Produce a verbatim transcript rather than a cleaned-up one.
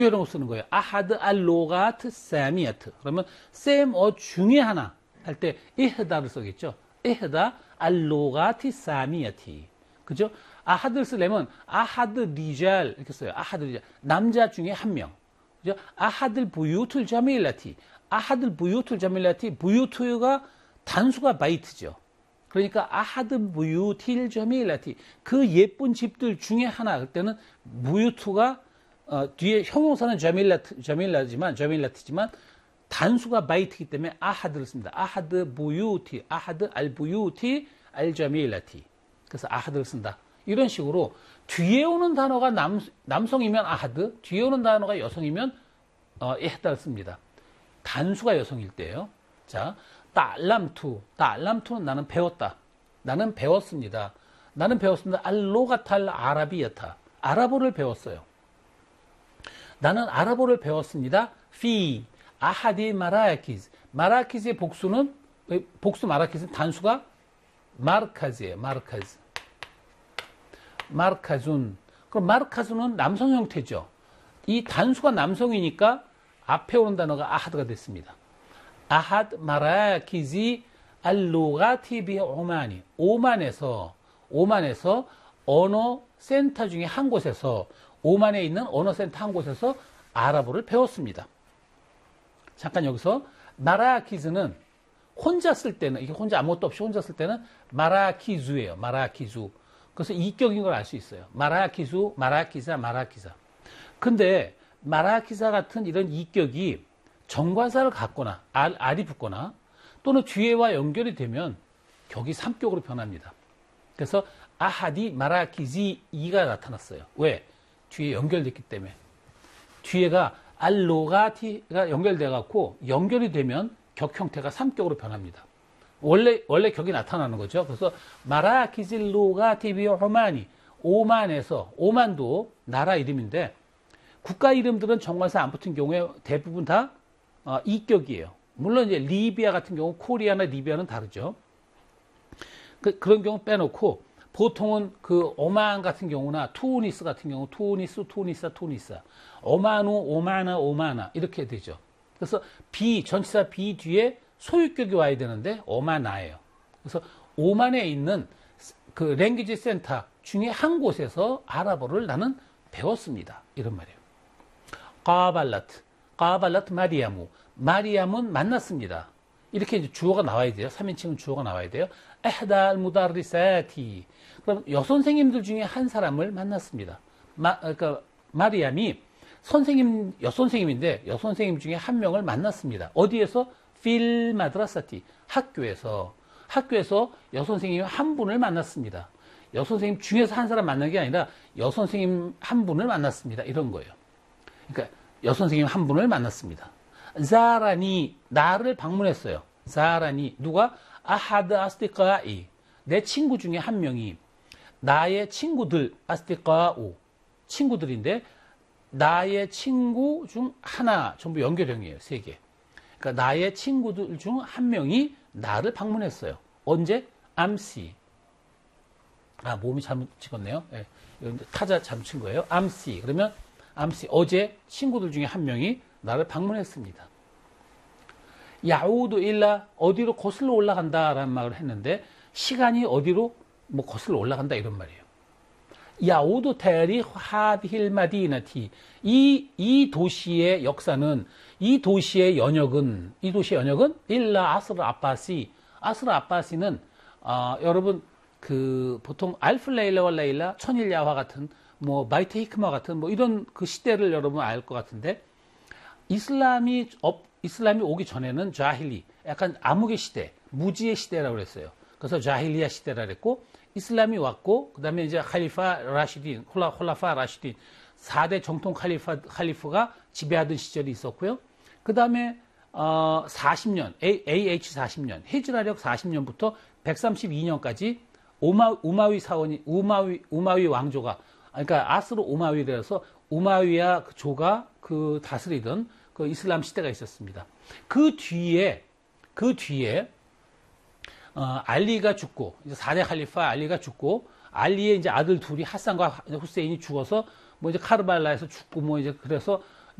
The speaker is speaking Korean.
이런 거 쓰는 거예요. 아하드 알로가트 사미아트. 그러면 셈어 중에 하나 할 때 이흐다를 쓰겠죠. 이흐다 알로가티 사미아티. 그죠? 아하드를 쓰려면 아하드 리잘 이렇게 써요. 아하드 리잘. 남자 중에 한 명. 그죠? 아하드 부유툴 자밀라티. 아하드 부유툴 자밀라티. 부유투가 단수가 바이트죠. 그러니까 아하드 부유틸 자밀라티. 그 예쁜 집들 중에 하나. 그때는 부유투가 어, 뒤에 형용사는 자밀라트, 자밀라지만, 자밀라티지만, 단수가 바이트이기 때문에 아하드를 씁니다. 아하드 부유티, 아하드 알 부유티, 알 자밀라티. 그래서 아하드를 쓴다. 이런 식으로 뒤에 오는 단어가 남, 남성이면 아하드, 뒤에 오는 단어가 여성이면 어, 에헤다를 씁니다. 단수가 여성일 때예요. 자, 따람투, 따람투는 나는 배웠다. 나는 배웠습니다. 나는 배웠습니다. 알로가탈 아라비아타. 아랍어를 배웠어요. 나는 아랍어를 배웠습니다. 피 아하디 마라키즈. 마라키즈의 복수는 복수 마라키즈는 단수가 마르카즈예요. 마르카즈. 마르카준. 그럼 마르카준은 남성 형태죠. 이 단수가 남성이니까 앞에 오는 단어가 아하드가 됐습니다. 아하드 마라키지 알로가티 비 오만이. 오만에서 오만에서 언어 센터 중에 한 곳에서 오만에 있는 언어센터 한 곳에서 아랍어를 배웠습니다. 잠깐 여기서 마라키즈는 혼자 쓸 때는 이게 혼자 아무것도 없이 혼자 쓸 때는 마라키주예요. 마라키주. 그래서 이격인 걸 알 수 있어요. 마라키주, 마라키자, 마라키자. 근데 마라키자 같은 이런 이격이 정관사를 갖거나 알, 알이 붙거나 또는 뒤에와 연결이 되면 격이 삼격으로 변합니다. 그래서 아하디 마라키지 이가 나타났어요. 왜? 뒤에 연결됐기 때문에. 뒤에가 알로가티가 연결돼 갖고 연결이 되면 격 형태가 삼격으로 변합니다. 원래 원래 격이 나타나는 거죠. 그래서 마라키질 로가티 비 오만이. 오만에서, 오만도 나라 이름인데 국가 이름들은 정관사 안 붙은 경우에 대부분 다 어, 이격이에요. 물론 이제 리비아 같은 경우 코리아나 리비아는 다르죠. 그, 그런 경우 빼놓고 보통은 그 오만 같은 경우나 투니스 같은 경우 투니스, 투니사, 투니사, 오마누, 오마나, 오마나 이렇게 되죠. 그래서 비, 전치사 비 뒤에 소유격이 와야 되는데 오마나예요. 그래서 오만에 있는 그 랭귀지 센터 중에 한 곳에서 아랍어를 나는 배웠습니다. 이런 말이에요. 까발라트, 까발라트 마리아무. 마리암은 만났습니다. 이렇게 이제 주어가 나와야 돼요. 삼 인칭은 주어가 나와야 돼요. 에헤달 무다리사티. 그럼 여선생님들 중에 한 사람을 만났습니다. 마, 그러니까 마리암이 선생님, 여선생님인데 여선생님 중에 한 명을 만났습니다. 어디에서? 필 마드라사티. 학교에서. 학교에서 여선생님 한 분을 만났습니다. 여선생님 중에서 한 사람 만난 게 아니라 여선생님 한 분을 만났습니다. 이런 거예요. 그러니까 여선생님 한 분을 만났습니다. 자라니, 나를 방문했어요. 자라니, 누가? 아하드 아스티카이. 내 친구 중에 한 명이 나의 친구들, 아스티카우. 친구들인데 나의 친구 중 하나, 전부 연결형이에요. 세 개. 그러니까 나의 친구들 중 한 명이 나를 방문했어요. 언제? 암시. 아, 몸이 잘못 찍었네요. 네. 타자 잘못 친 거예요. 암시. 그러면 암시. 어제 친구들 중에 한 명이 나를 방문했습니다. 야우도 일라, 어디로 거슬러 올라간다라는 말을 했는데 시간이 어디로 뭐 거슬러 올라간다 이런 말이에요. 야우도 타리흐 하디힐 마디나티. 이, 이 도시의 역사는, 이 도시의 연역은, 이 도시의 연역은 일라 아스르 아빠시. 아스르 아빠시는 어, 여러분 그 보통 알플레일라 왈레일라, 천일야화 같은 뭐 마이트 히크마 같은 뭐 이런 그 시대를 여러분 알 것 같은데 이슬람이 업, 이슬람이 오기 전에는 자힐리, 약간 암흑의 시대, 무지의 시대라고 그랬어요. 그래서 자힐리아 시대라 그랬고, 이슬람이 왔고, 그 다음에 이제 칼리파 라시딘, 홀라, 홀라파 라시딘, 사 대 정통 칼리파, 칼리프가 지배하던 시절이 있었고요. 그 다음에, 어, 사십 년, 에이에이치 사십 년, 히즈라력 사십 년부터 백삼십이 년까지 우마, 우마위 사원이, 우마위, 우마위 왕조가, 그러니까 아스르 우마위라서 우마위야 그 조가 그 다스리던 그 이슬람 시대가 있었습니다. 그 뒤에, 그 뒤에, 어, 알리가 죽고, 이제 사 대 칼리파 알리가 죽고, 알리의 이제 아들 둘이 하산과 후세인이 죽어서, 뭐 이제 카르발라에서 죽고, 뭐 이제 그래서